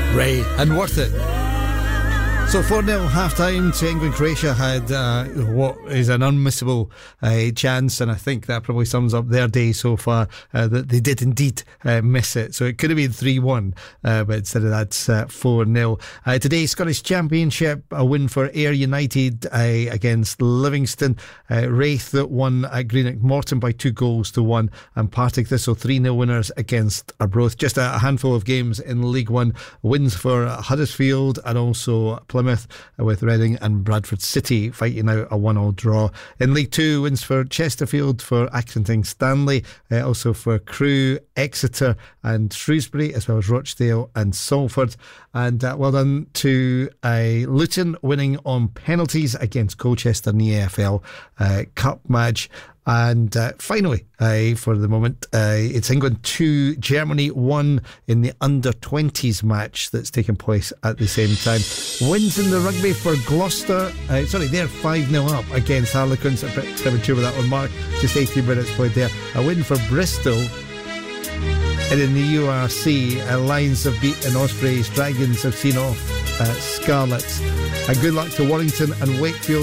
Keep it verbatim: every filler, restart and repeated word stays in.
Ray and Worth It. So four nil half time to England. Croatia had uh, what is an unmissable uh, chance, and I think that probably sums up their day so far, uh, that they did indeed uh, miss it. So it could have been three one, uh, but instead of that, uh, four nil. Uh, today, Scottish Championship, a win for Ayr United uh, against Livingston. Uh, Wraith that won at Greenock Morton by two goals to one, and Partick Thistle three nil winners against Arbroath. Just a handful of games in League One. Wins for Huddersfield and also Plymouth, with Reading and Bradford City fighting out a one all draw. In League Two, wins for Chesterfield, for Accrington Stanley, uh, also for Crewe, Exeter and Shrewsbury, as well as Rochdale and Salford. And uh, well done to uh, Luton, winning on penalties against Colchester in the A F L uh, Cup match. And uh, finally, uh, for the moment, uh, it's England two, Germany one in the under twenties match that's taking place at the same time. Wins in the rugby for Gloucester. Uh, sorry, they're five nil up against Harlequins. I'm pretty premature with that one, Mark. Just eighteen minutes played there. A win for Bristol. And in the U R C, uh, Lions have beaten Ospreys, Dragons have seen off uh, Scarlets. And good luck to Warrington and Wakefield.